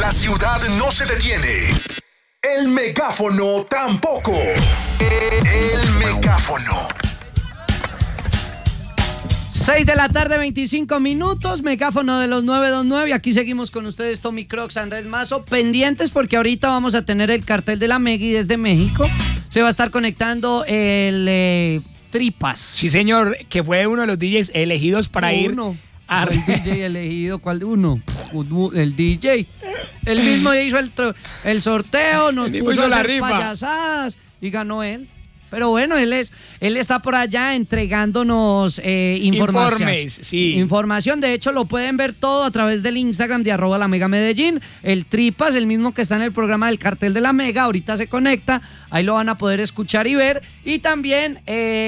La ciudad no se detiene. El megáfono tampoco. El megáfono. 6 de la tarde, 25 minutos, megáfono de los 929. Aquí seguimos con ustedes, Tommy Crocs, Andrés Mazo, pendientes porque ahorita vamos a tener el cartel de la Megui desde México. Se va a estar conectando el Tripas. Sí, señor, que fue uno de los DJs elegidos para ir a... El DJ elegido, ¿cuál uno? El DJ. Él mismo hizo el sorteo, nos puso la a hacer rifa, payasadas y ganó él. Pero bueno, él está por allá entregándonos informes, sí. Información. De hecho, lo pueden ver todo a través del Instagram de @LaMegaMedellín. El Tripas, el mismo que está en el programa del Cartel de la Mega, ahorita se conecta. Ahí lo van a poder escuchar y ver. Y también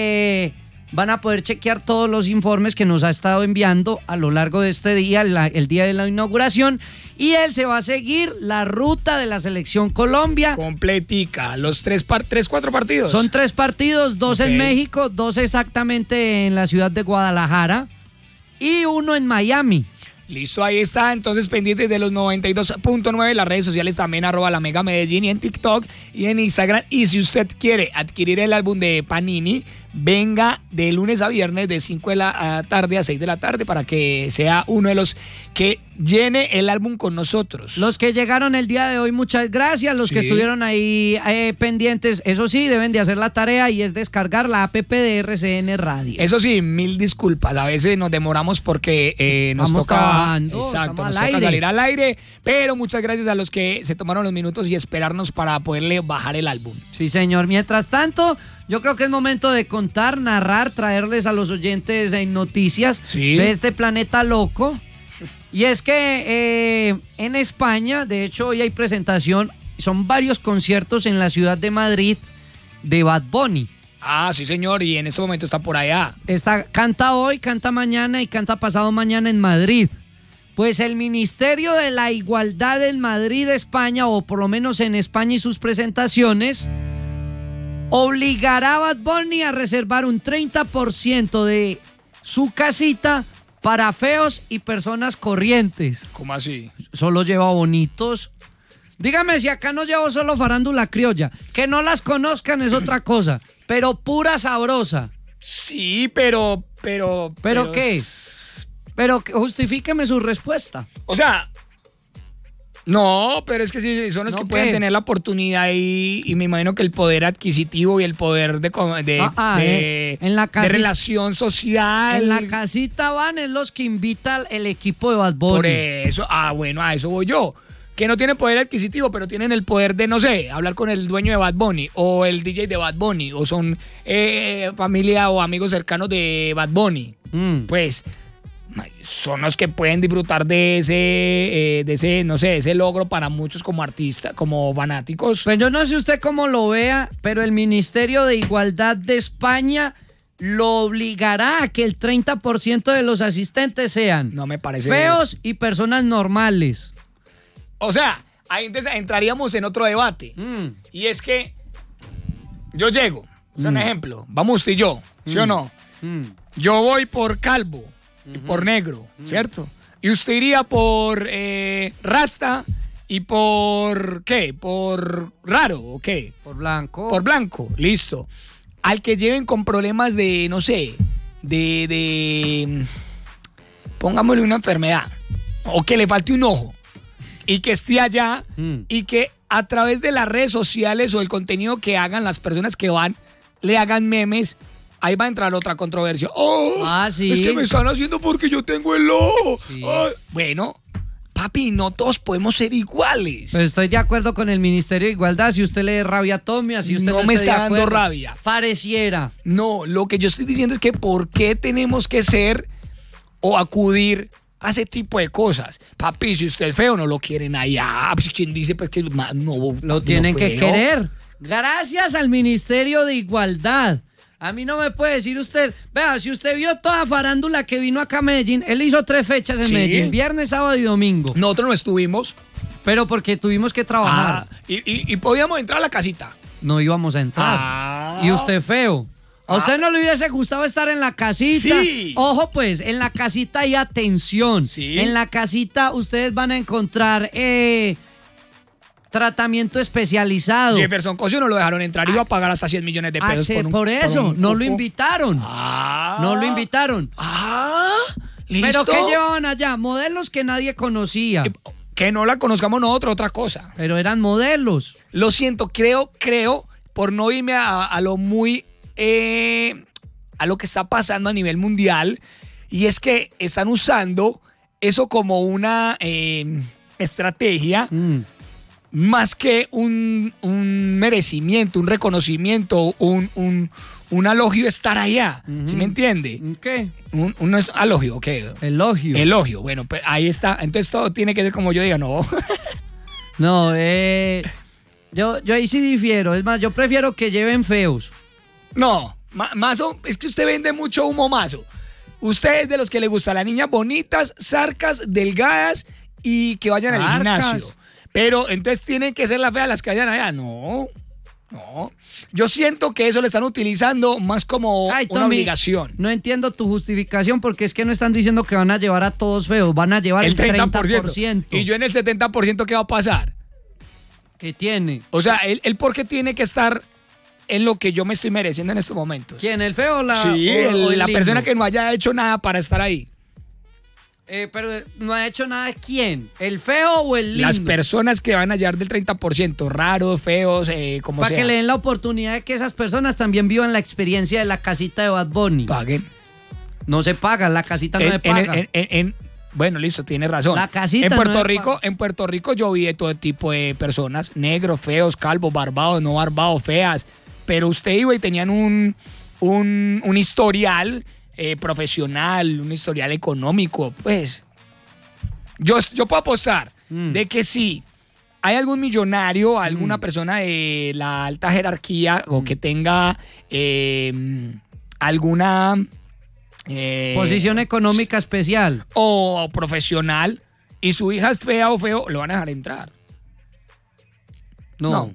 van a poder chequear todos los informes que nos ha estado enviando a lo largo de este día, el día de la inauguración. Y él se va a seguir la ruta de la Selección Colombia. Completica, los 4 partidos. Son 3 partidos, 2 en México, 2 exactamente en la ciudad de Guadalajara y 1 en Miami. Listo, ahí está, entonces pendientes de los 92.9, las redes sociales también, @LaMegaMedellín y en TikTok y en Instagram. Y si usted quiere adquirir el álbum de Panini, venga de lunes a viernes de 5 de la tarde a 6 de la tarde para que sea uno de los que llene el álbum con nosotros. Los que llegaron el día de hoy, muchas gracias. Los que estuvieron ahí pendientes, eso sí, deben de hacer la tarea y es descargar la app de RCN Radio. Eso sí, 1000 disculpas. A veces nos demoramos porque nos toca trabajando. Exacto, nos toca salir al aire. Pero muchas gracias a los que se tomaron los minutos y esperarnos para poderle bajar el álbum. Sí, señor. Mientras tanto, yo creo que es momento de contar, narrar, traerles a los oyentes noticias de este planeta loco. Y es que en España, de hecho, hoy hay presentación, son varios conciertos en la ciudad de Madrid de Bad Bunny. Ah, sí, señor, y en este momento está por allá. Canta hoy, canta mañana y canta pasado mañana en Madrid. Pues el Ministerio de la Igualdad en Madrid, España, o por lo menos en España y sus presentaciones, obligará a Bad Bunny a reservar un 30% de su casita para feos y personas corrientes. ¿Cómo así? Solo lleva bonitos. Dígame si acá no llevo solo farándula criolla. Que no las conozcan es otra cosa, pero pura sabrosa. Sí, pero ¿qué? Pero justifíqueme su respuesta. O sea, no, pero es que sí, son los que pueden tener la oportunidad y me imagino que el poder adquisitivo y el poder de relación social. En la casita van es los que invita el equipo de Bad Bunny. Por eso, bueno, a eso voy yo. Que no tienen poder adquisitivo, pero tienen el poder de, no sé, hablar con el dueño de Bad Bunny o el DJ de Bad Bunny o son familia o amigos cercanos de Bad Bunny. Pues son los que pueden disfrutar de ese, no sé, ese logro para muchos como artistas, como fanáticos. Pues yo no sé usted cómo lo vea, pero el Ministerio de Igualdad de España lo obligará a que el 30% de los asistentes sean feos y personas normales. O sea, ahí entraríamos en otro debate. Y es que yo llego, un ejemplo, vamos usted y yo, ¿sí o no? Yo voy por calvo. Y por negro, ¿cierto? Y usted iría por rasta y por ¿qué? ¿Por raro o qué? Por blanco. Por blanco, listo. Al que lleven con problemas de, no sé, de pongámosle una enfermedad, o que le falte un ojo, y que esté allá, y que a través de las redes sociales o el contenido que hagan las personas que van, le hagan memes. Ahí va a entrar otra controversia. Sí. Es que me están haciendo porque yo tengo el ojo. Sí. Bueno, papi, no todos podemos ser iguales. Pues estoy de acuerdo con el Ministerio de Igualdad. Si usted le da rabia a Tommy, así usted no me está dando rabia. Pareciera. No, lo que yo estoy diciendo es que ¿por qué tenemos que ser o acudir a ese tipo de cosas? Papi, si usted es feo, no lo quieren allá. Pues, ¿quién dice pues que no lo tienen que querer? Gracias al Ministerio de Igualdad. A mí no me puede decir usted, vea, si usted vio toda farándula que vino acá a Medellín, él hizo 3 fechas en Medellín, viernes, sábado y domingo. Nosotros no estuvimos. Pero porque tuvimos que trabajar. Y podíamos entrar a la casita. No íbamos a entrar. Y usted feo. ¿A usted no le hubiese gustado estar en la casita? Sí. Ojo pues, en la casita hay atención. Sí. En la casita ustedes van a encontrar tratamiento especializado. Jefferson Cosio no lo dejaron entrar, iba a pagar hasta 100 millones de pesos Por eso, no lo invitaron. No lo invitaron. ¿Listo? ¿Pero qué llevaban allá? Modelos que nadie conocía. Que no la conozcamos nosotros, otra cosa. Pero eran modelos. Lo siento, creo, por no irme a lo muy... a lo que está pasando a nivel mundial, y es que están usando eso como una estrategia más que un merecimiento, un reconocimiento, un elogio estar allá. ¿Sí me entiende? ¿Qué? No es elogio, ¿qué? Elogio. Elogio, bueno, pues ahí está. Entonces todo tiene que ser como yo diga, no. No, yo ahí sí difiero. Es más, yo prefiero que lleven feos. No, Mazo, es que usted vende mucho humo, Mazo. Usted es de los que le gusta las niñas bonitas, sarcas, delgadas y que vayan al gimnasio. Pero entonces tienen que ser las feas las que vayan allá. No. Yo siento que eso lo están utilizando más como una obligación. No entiendo tu justificación porque es que no están diciendo que van a llevar a todos feos, van a llevar el 30%. Y yo en el 70%, ¿qué va a pasar? ¿Qué tiene? O sea, él ¿por qué tiene que estar en lo que yo me estoy mereciendo en estos momentos? ¿Quién? ¿El feo o la Sí, o el la lindo? persona que no haya hecho nada para estar ahí. Pero no ha hecho nada, ¿quién? ¿El feo o el lindo? Las personas que van a hallar del 30%, raros, feos, como sea. Para que le den la oportunidad de que esas personas también vivan la experiencia de la casita de Bad Bunny. Paguen. No se paga, la casita no se paga. Bueno, listo, tiene razón. La casita en Puerto Rico yo vi de todo tipo de personas, negros, feos, calvos, barbados, no barbados, feas, pero usted iba y tenían un historial profesional, un historial económico, pues yo puedo apostar de que sí hay algún millonario, alguna persona de la alta jerarquía o que tenga alguna posición económica especial o profesional y su hija es fea o feo, lo van a dejar entrar. No,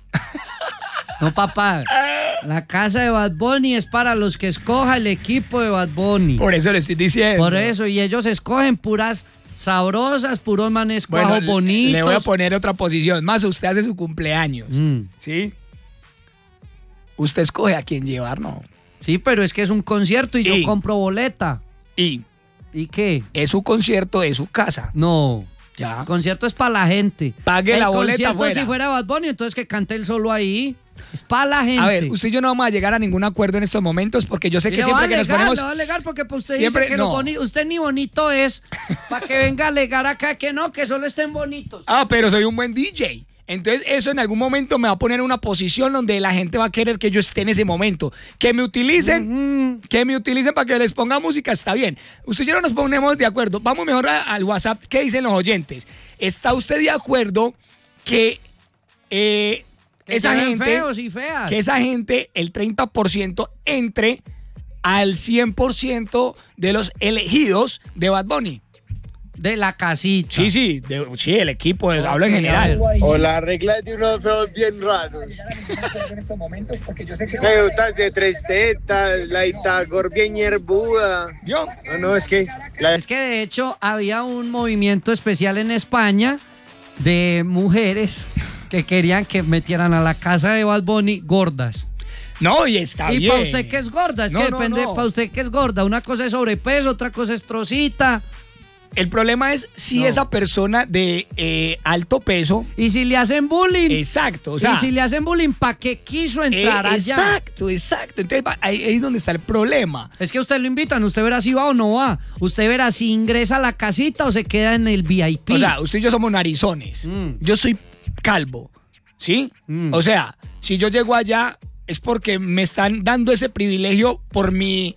papá. La casa de Bad Bunny es para los que escoja el equipo de Bad Bunny. Por eso le estoy diciendo. Por eso, y ellos escogen puras sabrosas, puros manes cuajos bonitos. Le voy a poner otra posición. Más, usted hace su cumpleaños. ¿Sí? Usted escoge a quién llevar, ¿no? Sí, pero es que es un concierto y yo compro boleta. ¿Y qué? Es su concierto de su casa. No. Ya. El concierto es para la gente. Pague la boleta afuera. Si fuera Bad Bunny, entonces que cante él solo ahí. Es para la gente. A ver, usted y yo no vamos a llegar a ningún acuerdo en estos momentos porque yo sé que siempre que nos ponemos... No va a alegar porque pues usted siempre, dice que usted ni bonito es para que venga a alegar acá que no, que solo estén bonitos. Pero soy un buen DJ. Entonces eso en algún momento me va a poner en una posición donde la gente va a querer que yo esté en ese momento. Que me utilicen, para que les ponga música, está bien. Usted y yo no nos ponemos de acuerdo. Vamos mejor al WhatsApp. ¿Qué dicen los oyentes? ¿Está usted de acuerdo que esa gente, feos y feas, que esa gente, el 30%, entre al 100% de los elegidos de Bad Bunny? De la casita. Sí, el equipo, hablo en general. O la regla de unos feos bien raros. Feos de tres tetas, la Itagor bien hierbuda. ¿Yo? No, es que... Es que de hecho había un movimiento especial en España de mujeres que querían que metieran a la casa de Bad Bunny gordas. No, y está bien. ¿Y para usted qué es gorda? Es que depende, para usted qué es gorda. Una cosa es sobrepeso, otra cosa es trocita. El problema es si esa persona de alto peso... Y si le hacen bullying. Exacto, o sea... Y si le hacen bullying, ¿para qué quiso entrar allá? Exacto. Entonces ahí es donde está el problema. Es que usted lo invitan, usted verá si va o no va. Usted verá si ingresa a la casita o se queda en el VIP. O sea, usted y yo somos narizones. Yo soy calvo, ¿sí? O sea, si yo llego allá es porque me están dando ese privilegio por mi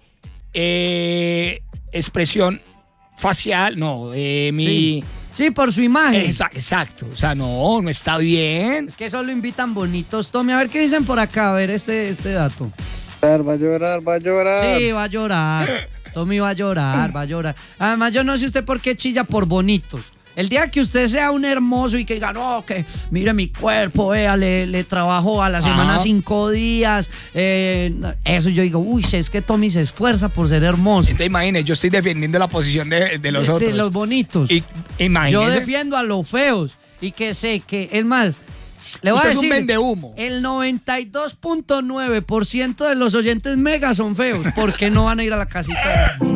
expresión facial, Sí, por su imagen. Exacto, o sea, no está bien. Es que solo invitan bonitos. Tommy, a ver qué dicen por acá, a ver este dato. Va a llorar. Sí, va a llorar. Tommy va a llorar. Además, yo no sé usted por qué chilla por bonitos. El día que usted sea un hermoso y que diga, no, que mire mi cuerpo, vea, le trabajo a la semana 5 días. Eso yo digo, uy, es que Tommy se esfuerza por ser hermoso. Entonces imagínese, yo estoy defendiendo la posición de los otros. De los bonitos. Imagínese. Yo defiendo a los feos. y que sé que, es más, le voy Usted a es un decir, vendehumo. el 92.9% de los oyentes Mega son feos, ¿por qué no van a ir a la casita?